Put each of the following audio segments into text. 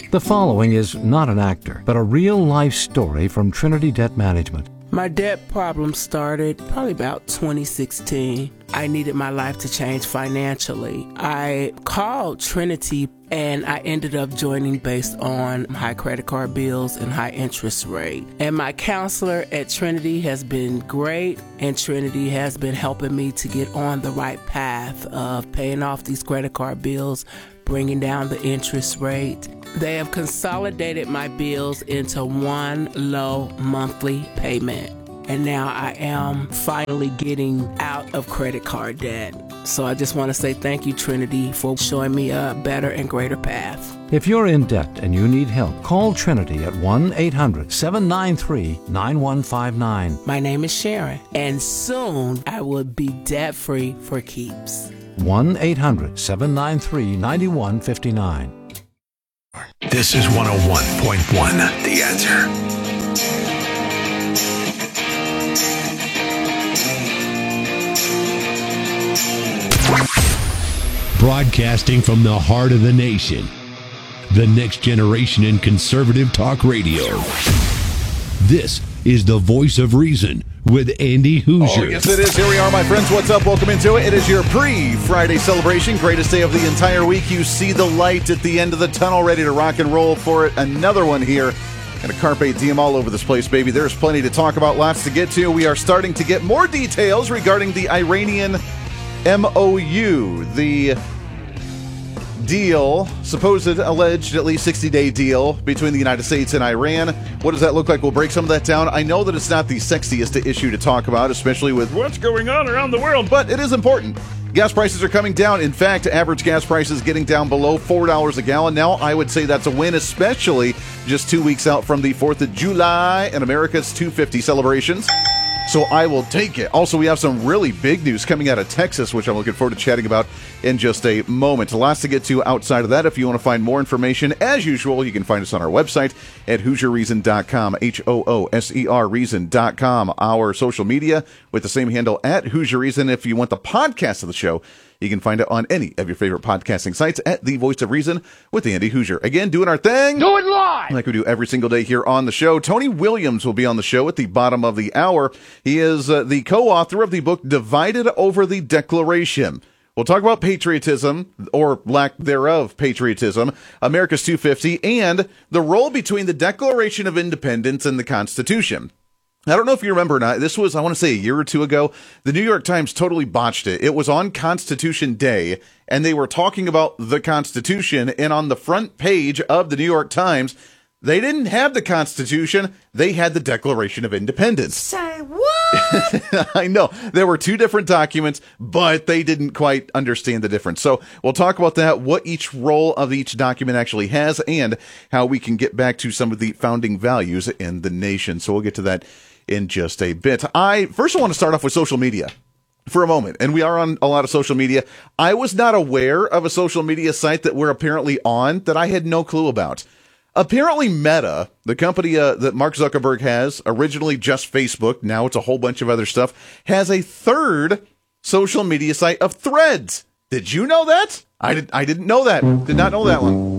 The following is not an actor, but a real-life story from Trinity Debt Management. My debt problem started probably about 2016. I needed my life to change financially. I called Trinity and I ended up joining based on high credit card bills and high interest rate. And my counselor at Trinity has been great, and Trinity has been helping me to get on the right path of paying off these credit card bills, bringing down the interest rate. They have consolidated my bills into one low monthly payment. And now I am finally getting out of credit card debt. So I just want to say thank you, Trinity, for showing me a better and greater path. If you're in debt and you need help, call Trinity at 1-800-793-9159. My name is Sharon, and soon I will be debt-free for keeps. 1-800-793-9159. This is 101.1 The Answer. Broadcasting from the heart of the nation, the next generation in conservative talk radio. This is the Voice of Reason with Andy Hoosier. Oh, yes, it is. Here we are, my friends. What's up? Welcome into it. It is your pre-Friday celebration. Greatest day of the entire week. You see the light at the end of the tunnel, ready to rock and roll for it. Another one here. And a Carpe Diem all over this place, baby. There's plenty to talk about, lots to get to. We are starting to get more details regarding the Iranian MOU, the deal, supposed, alleged, at least 60-day deal between the United States and Iran. What does that look like? We'll break some of that down. I know that it's not the sexiest issue to talk about, especially with what's going on around the world, but it is important. Gas prices are coming down. In fact, average gas prices getting down below $4 a gallon. Now, I would say that's a win, especially just 2 weeks out from the 4th of July and America's 250 celebrations. So I will take it. Also, we have some really big news coming out of Texas, which I'm looking forward to chatting about in just a moment. Lots to get to outside of that. If you want to find more information, as usual, you can find us on our website at HoosierReason.com, HOOSER Reason.com. Our social media with the same handle at Hoosier Reason. If you want the podcast of the show, you can find it on any of your favorite podcasting sites at The Voice of Reason with Andy Hoosier. Again, doing our thing. Do it live! Like we do every single day here on the show. Tony Williams will be on the show at the bottom of the hour. He is the co-author of the book Divided Over the Declaration. We'll talk about patriotism, or lack thereof patriotism, America's 250, and the role between the Declaration of Independence and the Constitution. I don't know if you remember or not. This was, I want to say, a year or two ago. The New York Times totally botched it. It was on Constitution Day, and they were talking about the Constitution, and on the front page of the New York Times, they didn't have the Constitution. They had the Declaration of Independence. Say what? I know. There were two different documents, but they didn't quite understand the difference. So we'll talk about that, what each role of each document actually has, and how we can get back to some of the founding values in the nation. So we'll get to that in just a bit. I want to start off with social media for a moment, and we are on a lot of social media. I was not aware of a social media site that we're apparently on that I had no clue about. Apparently Meta, the company that Mark Zuckerberg has, originally just Facebook, now it's a whole bunch of other stuff, has a third social media site of Threads. Did you know that? I didn't know that. Did not know that one.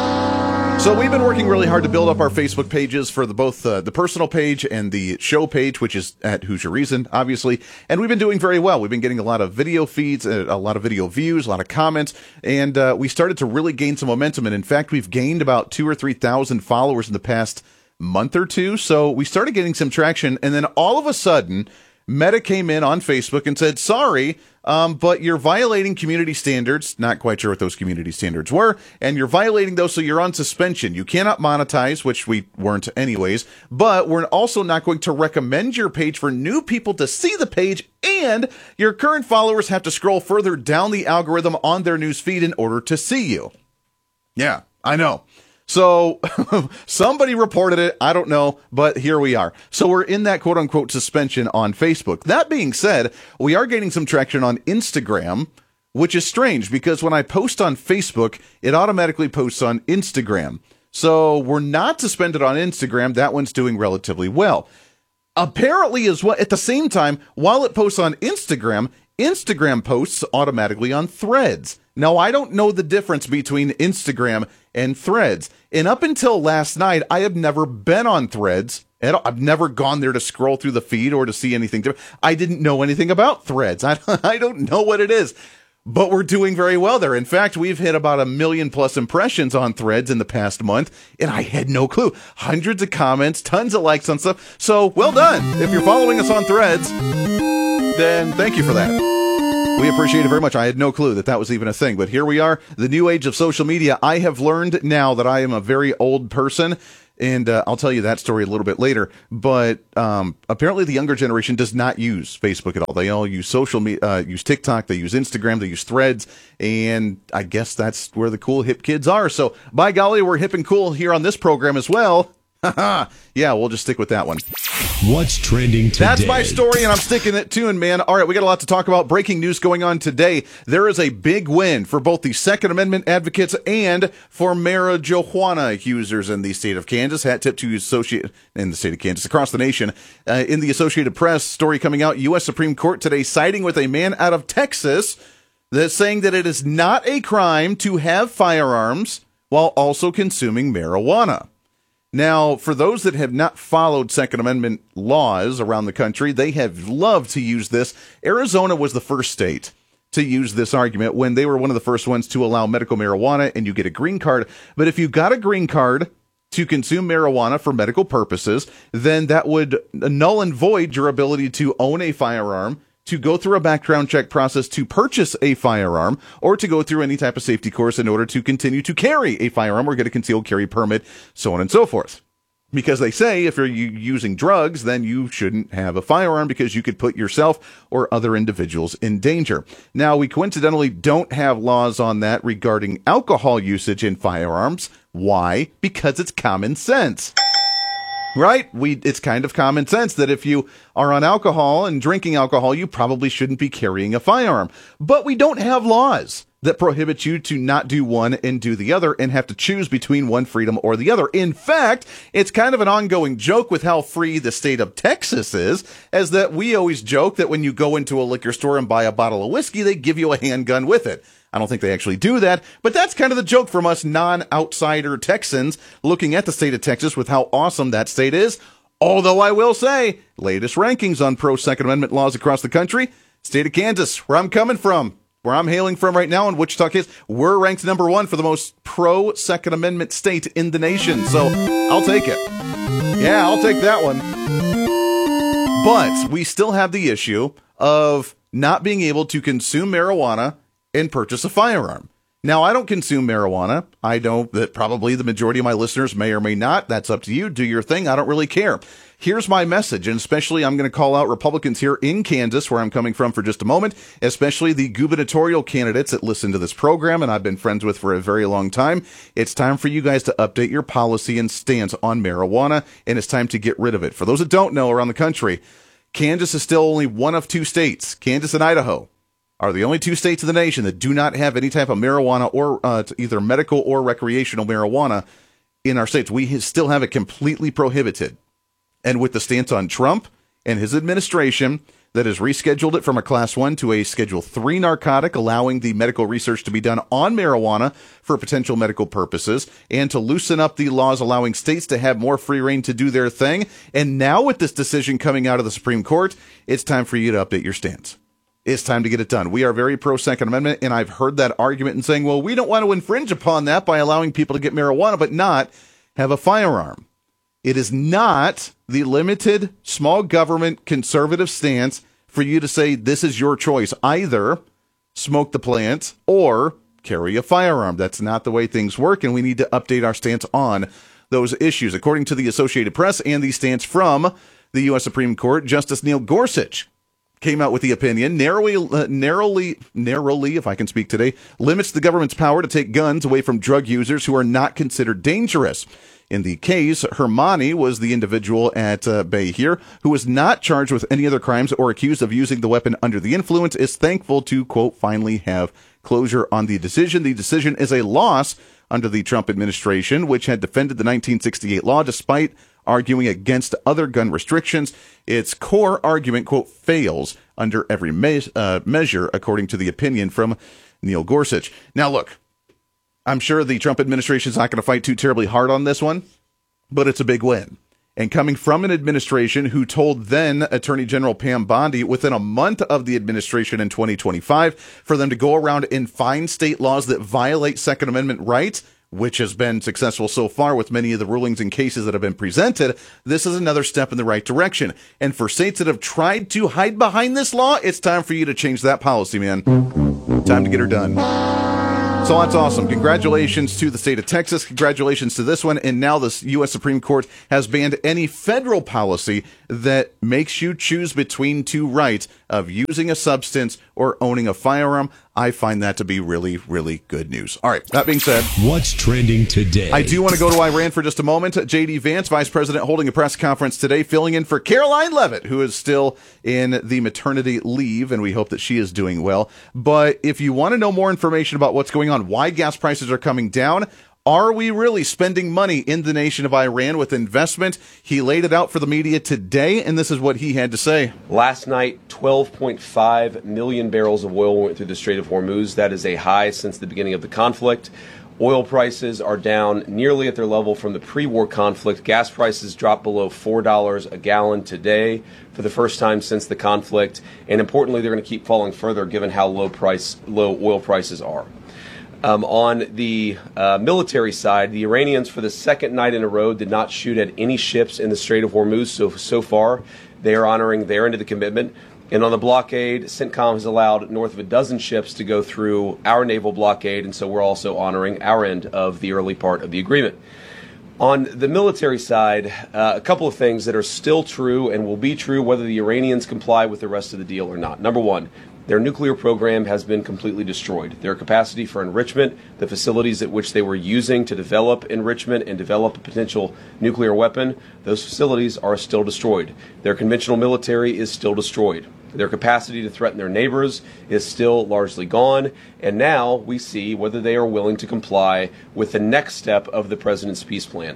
So we've been working really hard to build up our Facebook pages for both the personal page and the show page, which is at Hoosier Reason, obviously. And we've been doing very well. We've been getting a lot of video feeds, a lot of video views, a lot of comments, and we started to really gain some momentum. And in fact, we've gained about 2,000 or 3,000 followers in the past month or two. So we started getting some traction, and then all of a sudden, Meta came in on Facebook and said, sorry, but you're violating community standards. Not quite sure what those community standards were. And you're violating those, so you're on suspension. You cannot monetize, which we weren't anyways. But we're also not going to recommend your page for new people to see the page. And your current followers have to scroll further down the algorithm on their news feed in order to see you. Yeah, I know. So somebody reported it. I don't know, but here we are. So we're in that quote unquote suspension on Facebook. That being said, we are gaining some traction on Instagram, which is strange because when I post on Facebook, it automatically posts on Instagram. So we're not suspended on Instagram. That one's doing relatively well. Apparently as well, at the same time, while it posts on Instagram, Instagram posts automatically on Threads. Now, I don't know the difference between Instagram and Threads. And up until last night, I have never been on Threads. I've never gone there to scroll through the feed or to see anything different. I didn't know anything about Threads. I don't know what it is. But we're doing very well there. In fact, we've hit about 1 million+ impressions on Threads in the past month, and I had no clue. Hundreds of comments, tons of likes on stuff. So, well done. If you're following us on Threads, then thank you for that. We appreciate it very much. I had no clue that was even a thing. But here we are, the new age of social media. I have learned now that I am a very old person. And I'll tell you that story a little bit later. But apparently the younger generation does not use Facebook at all. They all use social media, use TikTok, they use Instagram, they use Threads. And I guess that's where the cool hip kids are. So by golly, we're hip and cool here on this program as well. Yeah, we'll just stick with that one. What's trending today? That's my story, and I'm sticking it to it, man. All right, we got a lot to talk about. Breaking news going on today. There is a big win for both the Second Amendment advocates and for marijuana users in the state of Kansas. Hat tip to Associated in the state of Kansas, across the nation. In the Associated Press, story coming out, U.S. Supreme Court today siding with a man out of Texas that's saying that it is not a crime to have firearms while also consuming marijuana. Now, for those that have not followed Second Amendment laws around the country, they have loved to use this. Arizona was the first state to use this argument when they were one of the first ones to allow medical marijuana, and you get a green card. But if you got a green card to consume marijuana for medical purposes, then that would null and void your ability to own a firearm, to go through a background check process to purchase a firearm, or to go through any type of safety course in order to continue to carry a firearm or get a concealed carry permit, so on and so forth. Because they say if you're using drugs, then you shouldn't have a firearm because you could put yourself or other individuals in danger. Now, we coincidentally don't have laws on that regarding alcohol usage in firearms. Why? Because it's common sense. Right? It's kind of common sense that if you are on alcohol and drinking alcohol, you probably shouldn't be carrying a firearm. But we don't have laws that prohibit you to not do one and do the other and have to choose between one freedom or the other. In fact, it's kind of an ongoing joke with how free the state of Texas is, as that we always joke that when you go into a liquor store and buy a bottle of whiskey, they give you a handgun with it. I don't think they actually do that, but that's kind of the joke from us non-outsider Texans looking at the state of Texas with how awesome that state is. Although I will say, latest rankings on pro-Second Amendment laws across the country, state of Kansas, where I'm coming from, where I'm hailing from right now in Wichita, Kansas, we're ranked number 1 for the most pro-Second Amendment state in the nation. So I'll take it. Yeah, I'll take that one. But we still have the issue of not being able to consume marijuana and purchase a firearm. Now, I don't consume marijuana. I don't. That probably the majority of my listeners may or may not. That's up to you. Do your thing. I don't really care. Here's my message, and especially I'm going to call out Republicans here in Kansas, where I'm coming from for just a moment, especially the gubernatorial candidates that listen to this program and I've been friends with for a very long time. It's time for you guys to update your policy and stance on marijuana, and it's time to get rid of it. For those that don't know, around the country, Kansas is still only one of 2 states, Kansas and Idaho, are the only 2 states in the nation that do not have any type of marijuana or either medical or recreational marijuana in our states. We still have it completely prohibited. And with the stance on Trump and his administration that has rescheduled it from a Class 1 to a Schedule 3 narcotic, allowing the medical research to be done on marijuana for potential medical purposes, and to loosen up the laws allowing states to have more free reign to do their thing. And now with this decision coming out of the Supreme Court, it's time for you to update your stance. It's time to get it done. We are very pro-Second Amendment, and I've heard that argument and saying, well, we don't want to infringe upon that by allowing people to get marijuana but not have a firearm. It is not the limited, small government, conservative stance for you to say this is your choice. Either smoke the plant or carry a firearm. That's not the way things work, and we need to update our stance on those issues. According to the Associated Press and the stance from the U.S. Supreme Court, Justice Neil Gorsuch came out with the opinion, narrowly, if I can speak today, limits the government's power to take guns away from drug users who are not considered dangerous. In the case, Hermani was the individual at bay here who was not charged with any other crimes or accused of using the weapon under the influence, is thankful to, quote, finally have closure on the decision. The decision is a loss under the Trump administration, which had defended the 1968 law despite arguing against other gun restrictions. Its core argument, quote, fails under every measure, according to the opinion from Neil Gorsuch. Now, look, I'm sure the Trump administration is not going to fight too terribly hard on this one, but it's a big win. And coming from an administration who told then Attorney General Pam Bondi within a month of the administration in 2025 for them to go around and find state laws that violate Second Amendment rights, which has been successful so far with many of the rulings and cases that have been presented, this is another step in the right direction. And for states that have tried to hide behind this law, it's time for you to change that policy, man. Time to get her done. So that's awesome. Congratulations to the state of Texas. Congratulations to this one. And now the U.S. Supreme Court has banned any federal policy that makes you choose between two rights of using a substance or owning a firearm. I find that to be really, really good news. All right, that being said, what's trending today? I do want to go to Iran for just a moment. J.D. Vance, Vice President, holding a press conference today, filling in for Caroline Leavitt, who is still in the maternity leave, and we hope that she is doing well. But if you want to know more information about what's going on, why gas prices are coming down, are we really spending money in the nation of Iran with investment? He laid it out for the media today, and this is what he had to say. Last night, 12.5 million barrels of oil went through the Strait of Hormuz. That is a high since the beginning of the conflict. Oil prices are down nearly at their level from the pre-war conflict. Gas prices dropped below $4 a gallon today for the first time since the conflict. And importantly, they're going to keep falling further given how low oil prices are. On the military side, the Iranians, for the second night in a row, did not shoot at any ships in the Strait of Hormuz. So far, they are honoring their end of the commitment. And on the blockade, CENTCOM has allowed north of a dozen ships to go through our naval blockade, and so we're also honoring our end of the early part of the agreement. On the military side, a couple of things that are still true and will be true whether the Iranians comply with the rest of the deal or not. Number one, their nuclear program has been completely destroyed. Their capacity for enrichment, the facilities at which they were using to develop enrichment and develop a potential nuclear weapon, those facilities are still destroyed. Their conventional military is still destroyed. Their capacity to threaten their neighbors is still largely gone. And now we see whether they are willing to comply with the next step of the president's peace plan.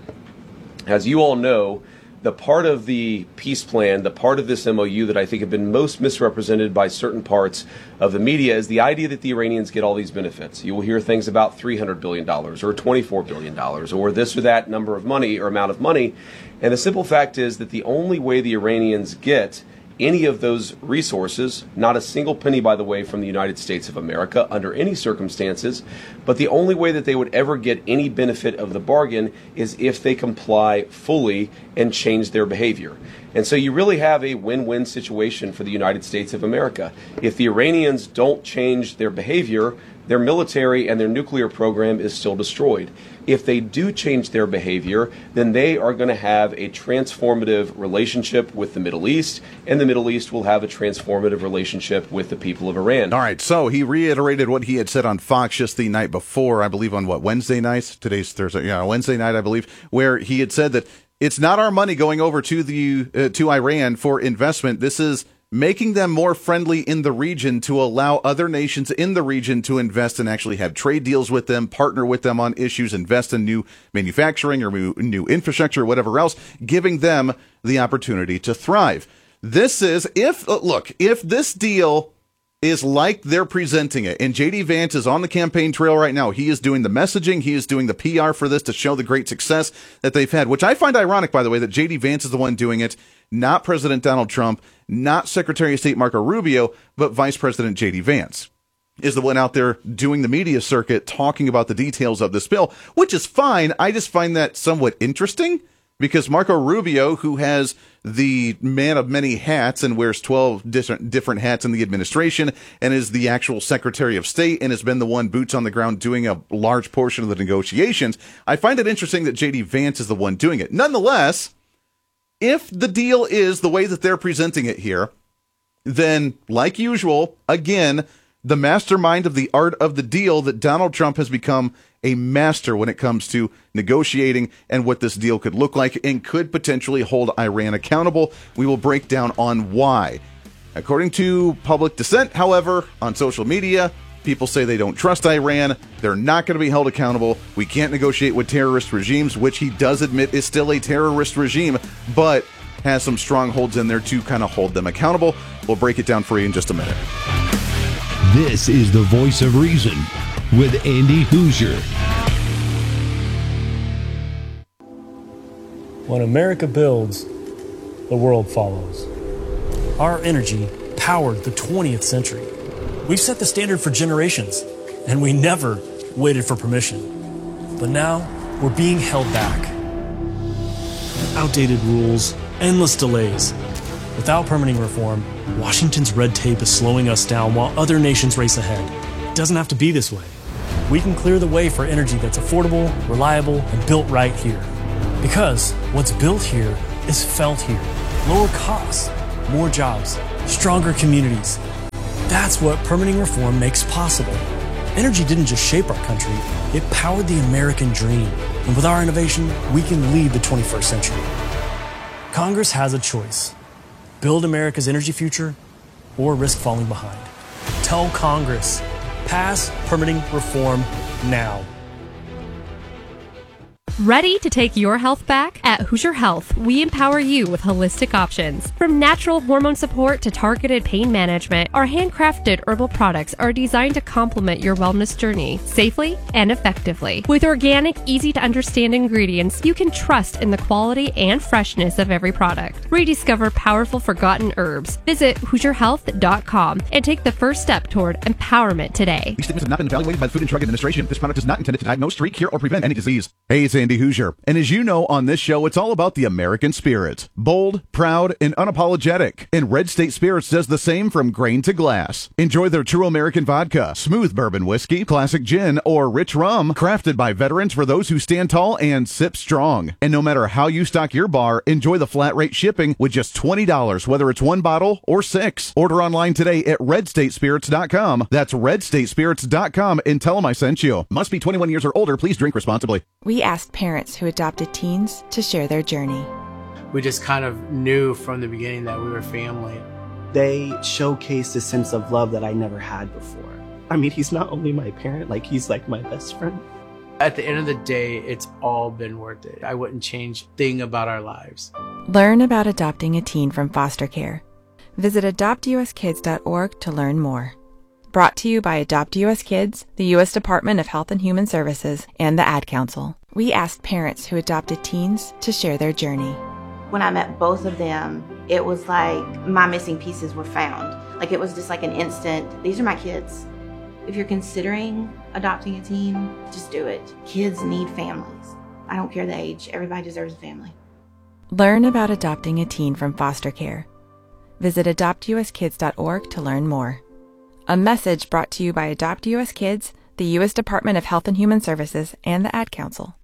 As you all know, the part of the peace plan, the part of this MOU that I think have been most misrepresented by certain parts of the media is the idea that the Iranians get all these benefits. You will hear things about $300 billion or $24 billion or this or that number of money or amount of money. And the simple fact is that the only way the Iranians get any of those resources, not a single penny, by the way, from the United States of America under any circumstances, but the only way that they would ever get any benefit of the bargain is if they comply fully and change their behavior. And so you really have a win-win situation for the United States of America. If the Iranians don't change their behavior, their military and their nuclear program is still destroyed. If they do change their behavior, then they are going to have a transformative relationship with the Middle East, and the Middle East will have a transformative relationship with the people of Iran. All right, so he reiterated what he had said on Fox just the night before, I believe on Wednesday night? Today's Thursday, Wednesday night, I believe, where he had said that it's not our money going over to Iran for investment. This is making them more friendly in the region to allow other nations in the region to invest and actually have trade deals with them, partner with them on issues, invest in new manufacturing or new infrastructure or whatever else, giving them the opportunity to thrive. This is, if this deal is like they're presenting it, and J.D. Vance is on the campaign trail right now. He is doing the messaging. He is doing the PR for this to show the great success that they've had, which I find ironic, by the way, that J.D. Vance is the one doing it, not President Donald Trump, not Secretary of State Marco Rubio, but Vice President J.D. Vance is the one out there doing the media circuit, talking about the details of this bill, which is fine. I just find that somewhat interesting because Marco Rubio, who has the man of many hats and wears 12 different hats in the administration and is the actual Secretary of State and has been the one boots on the ground doing a large portion of the negotiations, I find it interesting that J.D. Vance is the one doing it. Nonetheless, if the deal is the way that they're presenting it here, then, like usual, again, the mastermind of the art of the deal that Donald Trump has become a master when it comes to negotiating and what this deal could look like and could potentially hold Iran accountable. We will break down on why. According to public dissent, however, on social media, people say they don't trust Iran. They're not going to be held accountable. We can't negotiate with terrorist regimes, which he does admit is still a terrorist regime, but has some strongholds in there to kind of hold them accountable. We'll break it down for you in just a minute. This is the Voice of Reason with Andy Hoosier. When America builds, the world follows. Our energy powered the 20th century. We've set the standard for generations, and we never waited for permission. But now, we're being held back. Outdated rules, endless delays. Without permitting reform, Washington's red tape is slowing us down while other nations race ahead. It doesn't have to be this way. We can clear the way for energy that's affordable, reliable, and built right here. Because what's built here is felt here. Lower costs, more jobs, stronger communities. That's what permitting reform makes possible. Energy didn't just shape our country, it powered the American dream. And with our innovation, we can lead the 21st century. Congress has a choice. Build America's energy future or risk falling behind. Tell Congress, pass permitting reform now. Ready to take your health back? At Hoosier Health, we empower you with holistic options. From natural hormone support to targeted pain management, our handcrafted herbal products are designed to complement your wellness journey safely and effectively. With organic, easy-to-understand ingredients, you can trust in the quality and freshness of every product. Rediscover powerful forgotten herbs. Visit HoosierHealth.com and take the first step toward empowerment today. These statements have not been evaluated by the Food and Drug Administration. This product is not intended to diagnose, treat, cure, or prevent any disease. Hey, it's Andy Hoosier. And as you know, on this show, it's all about the American spirit. Bold, proud, and unapologetic. And Red State Spirits does the same from grain to glass. Enjoy their true American vodka, smooth bourbon whiskey, classic gin, or rich rum, crafted by veterans for those who stand tall and sip strong. And no matter how you stock your bar, enjoy the flat rate shipping with just $20, whether it's one bottle or 6. Order online today at redstatespirits.com. That's redstatespirits.com and tell them I sent you. Must be 21 years or older. Please drink responsibly. We asked parents who adopted teens to share their journey. We just kind of knew from the beginning that we were family. They showcased a sense of love that I never had before. I mean, he's not only my parent, he's like my best friend. At the end of the day, it's all been worth it. I wouldn't change a thing about our lives. Learn about adopting a teen from foster care. Visit adoptuskids.org to learn more. Brought to you by Adopt US Kids, the U.S. Department of Health and Human Services, and the Ad Council. We asked parents who adopted teens to share their journey. When I met both of them, it was like my missing pieces were found. It was just like an instant, these are my kids. If you're considering adopting a teen, just do it. Kids need families. I don't care the age, everybody deserves a family. Learn about adopting a teen from foster care. Visit adoptuskids.org to learn more. A message brought to you by Adopt US Kids, the U.S. Department of Health and Human Services, and the Ad Council.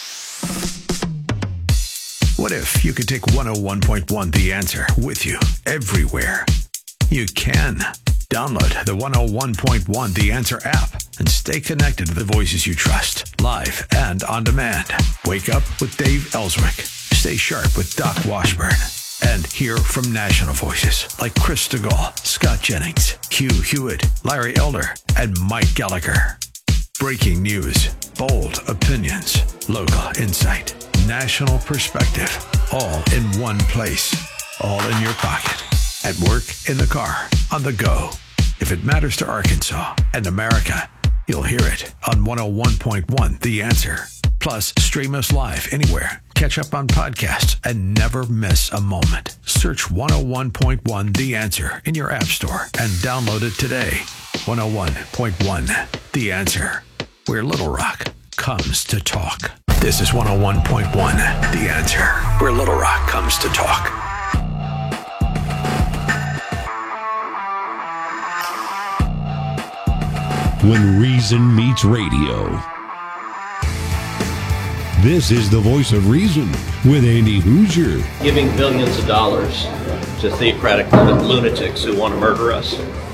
What if you could take 101.1 The Answer with you everywhere? You can. Download the 101.1 The Answer app and stay connected to the voices you trust, live and on demand. Wake up with Dave Ellswick. Stay sharp with Doc Washburn. And hear from national voices like Chris DeGaulle, Scott Jennings, Hugh Hewitt, Larry Elder, and Mike Gallagher. Breaking news, bold opinions, local insight, national perspective, all in one place, all in your pocket, at work, in the car, on the go. If it matters to Arkansas and America, you'll hear it on 101.1 The Answer. Plus, stream us live anywhere. Catch up on podcasts and never miss a moment. Search 101.1 The Answer in your app store and download it today. 101.1 The Answer, where Little Rock comes to talk. This is 101.1 The Answer, where Little Rock comes to talk. When reason meets radio. This is the Voice of Reason with Andy Hoosier. Giving billions of dollars to theocratic lunatics who want to murder us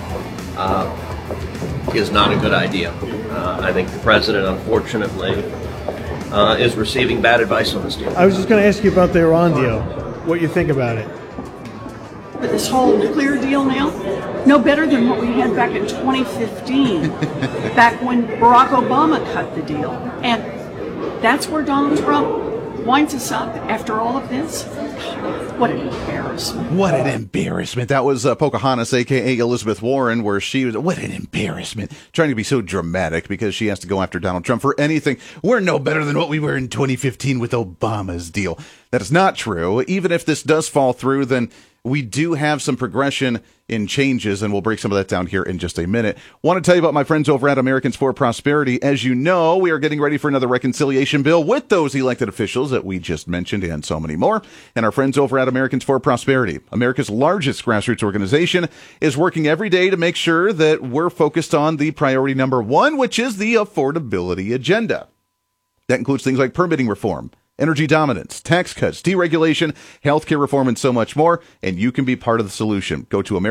is not a good idea. I think the president, unfortunately, is receiving bad advice on this deal. I was just going to ask you about the Iran deal, what you think about it. This whole nuclear deal now, no better than what we had back in 2015, back when Barack Obama cut the deal. And that's where Donald Trump winds us up after all of this. What an embarrassment. What an embarrassment. That was Pocahontas, a.k.a. Elizabeth Warren, where she was, what an embarrassment, trying to be so dramatic because she has to go after Donald Trump for anything. We're no better than what we were in 2015 with Obama's deal. That is not true. Even if this does fall through, then we do have some progression in changes, and we'll break some of that down here in just a minute. Want to tell you about my friends over at Americans for Prosperity. As you know, we are getting ready for another reconciliation bill with those elected officials that we just mentioned and so many more. And our friends over at Americans for Prosperity, America's largest grassroots organization, is working every day to make sure that we're focused on the priority number one, which is the affordability agenda. That includes things like permitting reform, energy dominance, tax cuts, deregulation, healthcare reform, and so much more. And you can be part of the solution. Go to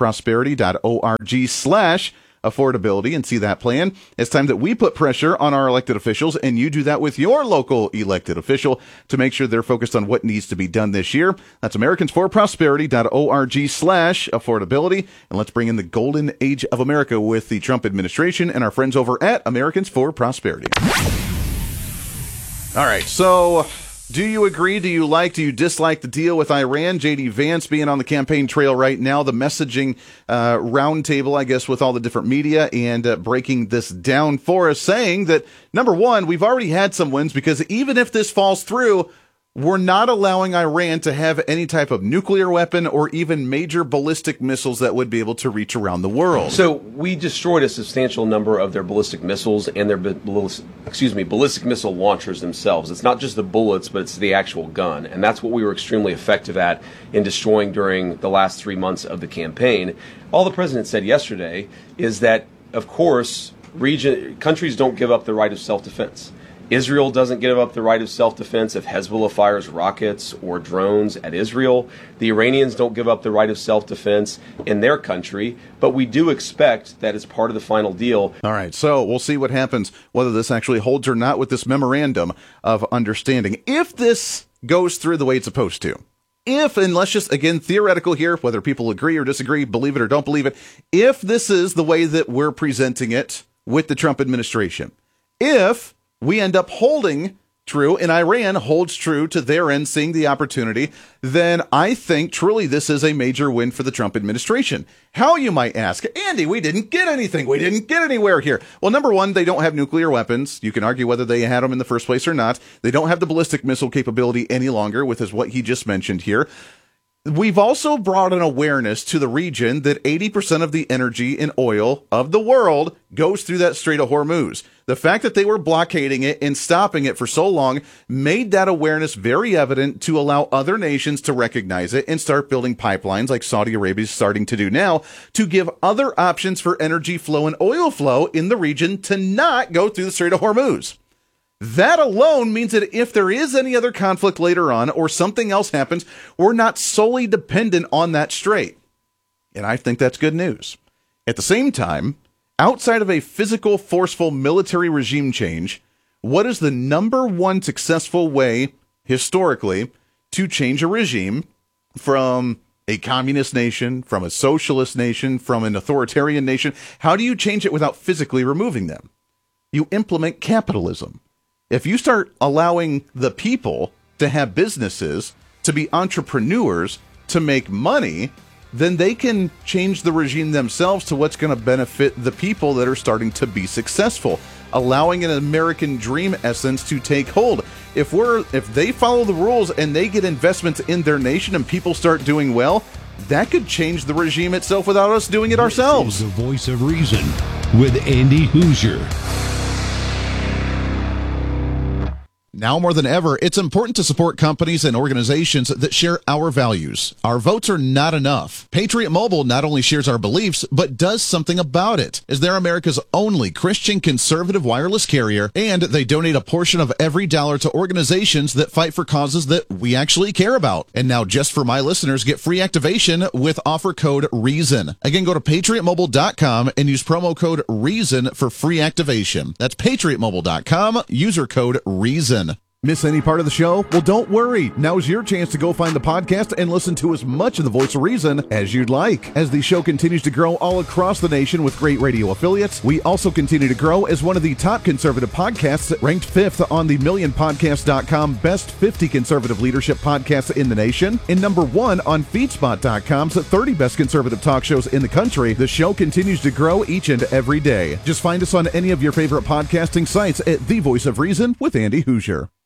americansforprosperity.org/affordability and see that plan. It's time that we put pressure on our elected officials, and you do that with your local elected official to make sure they're focused on what needs to be done this year. That's americansforprosperity.org/affordability. And let's bring in the golden age of America with the Trump administration and our friends over at Americans for Prosperity. All right, so do you agree, do you like, do you dislike the deal with Iran? J.D. Vance being on the campaign trail right now, the messaging roundtable, I guess, with all the different media, and breaking this down for us, saying that, number one, we've already had some wins because even if this falls through, we're not allowing Iran to have any type of nuclear weapon or even major ballistic missiles that would be able to reach around the world. So we destroyed a substantial number of their ballistic missiles and their ballistic missile launchers themselves. It's not just the bullets, but it's the actual gun. And that's what we were extremely effective at in destroying during the last 3 months of the campaign. All the president said yesterday is that, of course, countries don't give up the right of self-defense. Israel doesn't give up the right of self-defense if Hezbollah fires rockets or drones at Israel. The Iranians don't give up the right of self-defense in their country, but we do expect that as part of the final deal. All right, so we'll see what happens, whether this actually holds or not with this memorandum of understanding. If this goes through the way it's supposed to, if, and let's just, again, theoretical here, whether people agree or disagree, believe it or don't believe it, if this is the way that we're presenting it with the Trump administration, if we end up holding true, and Iran holds true to their end, seeing the opportunity, then I think truly this is a major win for the Trump administration. How, you might ask? Andy, we didn't get anything. We didn't get anywhere here. Well, number one, they don't have nuclear weapons. You can argue whether they had them in the first place or not. They don't have the ballistic missile capability any longer, with what he just mentioned here. We've also brought an awareness to the region that 80% of the energy and oil of the world goes through that Strait of Hormuz. The fact that they were blockading it and stopping it for so long made that awareness very evident to allow other nations to recognize it and start building pipelines like Saudi Arabia is starting to do now to give other options for energy flow and oil flow in the region to not go through the Strait of Hormuz. That alone means that if there is any other conflict later on or something else happens, we're not solely dependent on that strait. And I think that's good news. At the same time, outside of a physical, forceful military regime change, what is the number one successful way, historically, to change a regime from a communist nation, from a socialist nation, from an authoritarian nation? How do you change it without physically removing them? You implement capitalism. If you start allowing the people to have businesses, to be entrepreneurs, to make money, then they can change the regime themselves to what's going to benefit the people that are starting to be successful, allowing an American dream essence to take hold. If they follow the rules and they get investments in their nation and people start doing well, that could change the regime itself without us doing it ourselves. This is the Voice of Reason with Andy Hoosier. Now more than ever, it's important to support companies and organizations that share our values. Our votes are not enough. Patriot Mobile not only shares our beliefs, but does something about it, as they're America's only Christian conservative wireless carrier, and they donate a portion of every dollar to organizations that fight for causes that we actually care about. And now, just for my listeners, get free activation with offer code REASON. Again, go to patriotmobile.com and use promo code REASON for free activation. That's patriotmobile.com, user code REASON. Miss any part of the show? Well, don't worry. Now's your chance to go find the podcast and listen to as much of the Voice of Reason as you'd like. As the show continues to grow all across the nation with great radio affiliates, we also continue to grow as one of the top conservative podcasts, ranked 5th on the MillionPodcast.com Best 50 Conservative Leadership Podcasts in the nation, and number 1 on FeedSpot.com's 30 Best Conservative Talk Shows in the country. The show continues to grow each and every day. Just find us on any of your favorite podcasting sites at The Voice of Reason with Andy Hoosier.